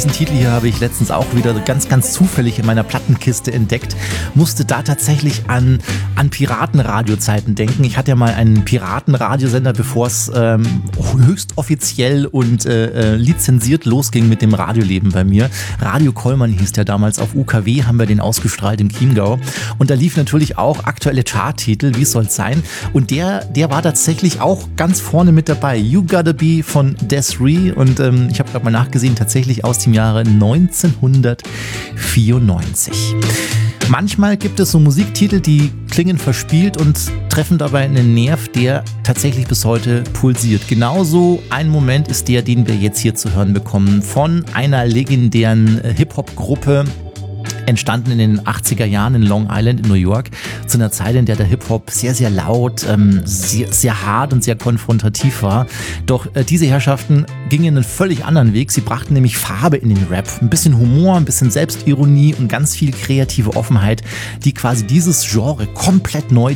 Diesen Titel hier habe ich letztens auch wieder ganz, ganz zufällig in meiner Plattenkiste entdeckt. Musste da tatsächlich an Piratenradiozeiten denken. Ich hatte ja mal einen Piratenradiosender, bevor es höchst offiziell und lizenziert losging mit dem Radioleben bei mir. Radio Kollmann hieß der damals, auf UKW haben wir den ausgestrahlt im Chiemgau. Und da lief natürlich auch aktuelle Charttitel, wie soll's sein. Und der war tatsächlich auch ganz vorne mit dabei. You Gotta Be von Des'ree. Und ich habe gerade mal nachgesehen, tatsächlich aus dem Jahre 1994. Manchmal gibt es so Musiktitel, die klingen verspielt und treffen dabei einen Nerv, der tatsächlich bis heute pulsiert. Genauso ein Moment ist der, den wir jetzt hier zu hören bekommen, von einer legendären Hip-Hop-Gruppe, entstanden in den 80er Jahren in Long Island in New York, zu einer Zeit, in der der Hip-Hop sehr, sehr laut, sehr hart und sehr konfrontativ war. Doch diese Herrschaften gingen einen völlig anderen Weg. Sie brachten nämlich Farbe in den Rap, ein bisschen Humor, ein bisschen Selbstironie und ganz viel kreative Offenheit, die quasi dieses Genre komplett neu